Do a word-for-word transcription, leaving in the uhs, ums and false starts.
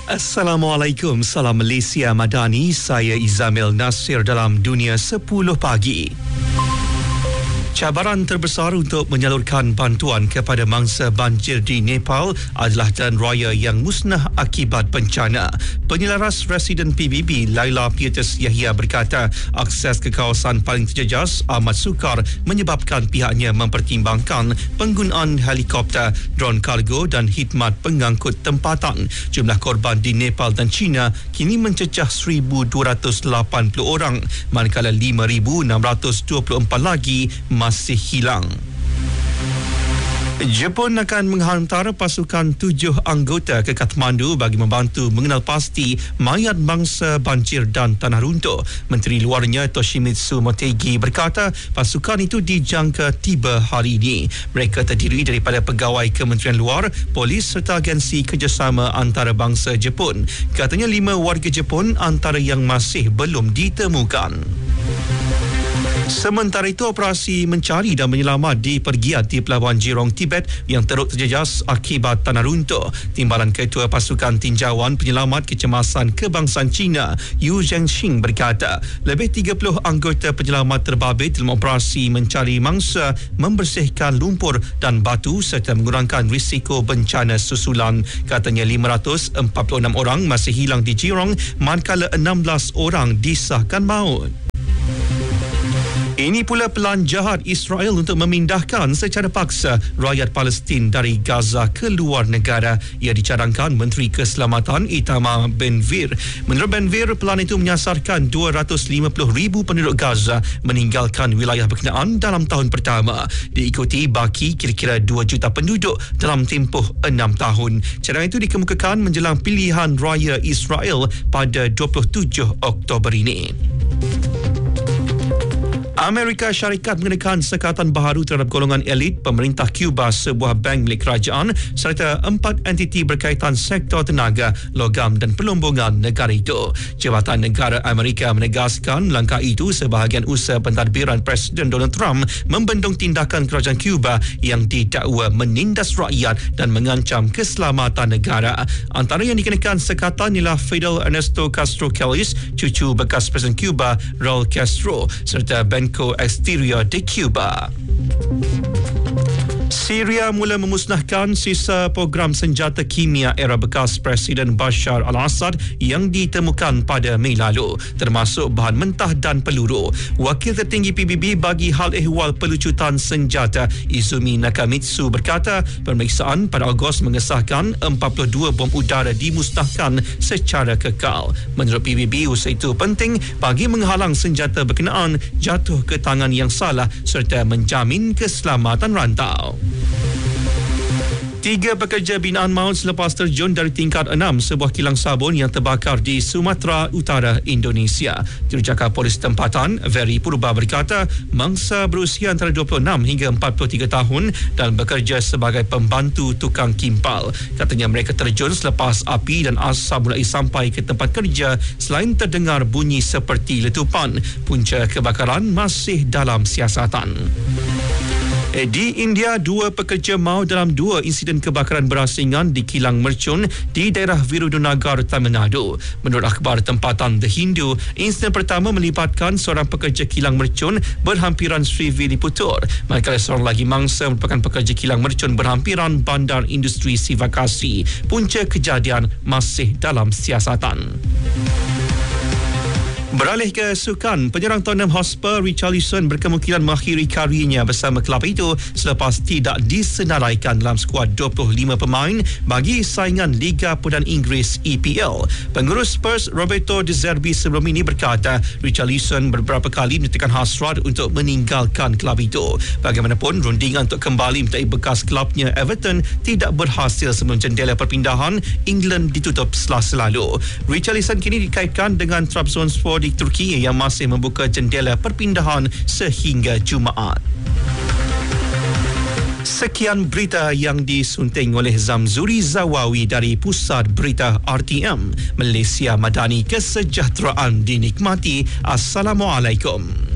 Assalamualaikum, salam Malaysia Madani, saya Izamil Nasir dalam Dunia sepuluh Pagi. Cabaran terbesar untuk menyalurkan bantuan kepada mangsa banjir di Nepal adalah jalan raya yang musnah akibat bencana. Penyelaras Residen P B B Laila Pietus Yahya berkata akses ke kawasan paling terjejas amat sukar menyebabkan pihaknya mempertimbangkan penggunaan helikopter, dron kargo dan khidmat pengangkut tempatan. Jumlah korban di Nepal dan China kini mencecah seribu dua ratus lapan puluh orang, manakala lima ribu enam ratus dua puluh empat lagi masih hilang. Jepun akan menghantar pasukan tujuh anggota ke Kathmandu bagi membantu mengenal pasti mayat bangsa banjir dan tanah runtuh. Menteri Luarnya Toshimitsu Motegi berkata pasukan itu dijangka tiba hari ini. Mereka terdiri daripada pegawai Kementerian Luar, polis serta agensi kerjasama antarabangsa Jepun. Katanya lima warga Jepun antara yang masih belum ditemukan. Sementara itu, operasi mencari dan menyelamat di pergiat di Pelabuhan Jurong, Tibet yang teruk terjejas akibat tanah runtuh. Timbalan Ketua Pasukan Tinjauan Penyelamat Kecemasan Kebangsaan China, Yu Zhengxing berkata, lebih tiga puluh anggota penyelamat terbabit dalam operasi mencari mangsa, membersihkan lumpur dan batu serta mengurangkan risiko bencana susulan. Katanya lima ratus empat puluh enam orang masih hilang di Jurong, manakala enam belas orang disahkan maut. Ini pula pelan jahat Israel untuk memindahkan secara paksa rakyat Palestin dari Gaza ke luar negara. Ia dicadangkan Menteri Keselamatan Itamar Ben-Gvir. Menurut Ben-Gvir, pelan itu menyasarkan dua ratus lima puluh ribu penduduk Gaza meninggalkan wilayah berkenaan dalam tahun pertama. Diikuti baki kira-kira dua juta penduduk dalam tempoh enam tahun. Cadangan itu dikemukakan menjelang pilihan raya Israel pada dua puluh tujuh Oktober ini. Amerika Syarikat mengenakan sekatan baharu terhadap golongan elit pemerintah Cuba, sebuah bank milik kerajaan serta empat entiti berkaitan sektor tenaga, logam dan pelombongan negara itu. Jabatan Negara Amerika menegaskan langkah itu sebahagian usaha pentadbiran Presiden Donald Trump membendung tindakan kerajaan Cuba yang didakwa menindas rakyat dan mengancam keselamatan negara. Antara yang dikenakan sekatan ialah Fidel Ernesto Castro Calles, cucu bekas Presiden Cuba Raul Castro, serta Banco Exterior de Cuba. Syria mula memusnahkan sisa program senjata kimia era bekas Presiden Bashar al-Assad yang ditemukan pada Mei lalu, termasuk bahan mentah dan peluru. Wakil tertinggi P B B bagi hal ehwal pelucutan senjata, Izumi Nakamitsu berkata pemeriksaan pada Ogos mengesahkan empat puluh dua bom udara dimusnahkan secara kekal. Menurut P B B, usaha itu penting bagi menghalang senjata berkenaan jatuh ke tangan yang salah serta menjamin keselamatan rantau. Tiga pekerja binaan maut selepas terjun dari tingkat enam sebuah kilang sabun yang terbakar di Sumatera Utara, Indonesia. Jurucakap Polis tempatan, Very Purba berkata, mangsa berusia antara dua puluh enam hingga empat puluh tiga tahun dan bekerja sebagai pembantu tukang kimpal. Katanya mereka terjun selepas api dan asap mulai sampai ke tempat kerja selain terdengar bunyi seperti letupan. Punca kebakaran masih dalam siasatan. Di India, dua pekerja maut dalam dua insiden kebakaran berasingan di kilang mercun di daerah Virudunagar, Tamil Nadu. Menurut akhbar tempatan The Hindu, insiden pertama melibatkan seorang pekerja kilang mercun berhampiran Srivilliputur, manakala seorang lagi mangsa merupakan pekerja kilang mercun berhampiran Bandar Industri Sivakasi. Punca kejadian masih dalam siasatan. Beralih ke sukan, penyerang Tottenham Hotspur Richarlison berkemungkinan mengakhiri karirnya bersama kelab itu selepas tidak disenaraikan dalam skuad dua puluh lima pemain bagi saingan Liga Perdana Inggeris E P L. Pengurus Spurs Roberto De Zerbi sebelum ini berkata Richarlison beberapa kali menyatakan hasrat untuk meninggalkan kelab itu. Bagaimanapun, rundingan untuk kembali menyertai bekas kelabnya Everton tidak berhasil sebelum jendela perpindahan England ditutup Selasa lalu. Richarlison kini dikaitkan dengan Trabzonspor di Turki yang masih membuka jendela perpindahan sehingga Jumaat. Sekian berita yang disunting oleh Zamzuri Zawawi dari Pusat Berita R T M. Malaysia Madani, kesejahteraan dinikmati. Assalamualaikum.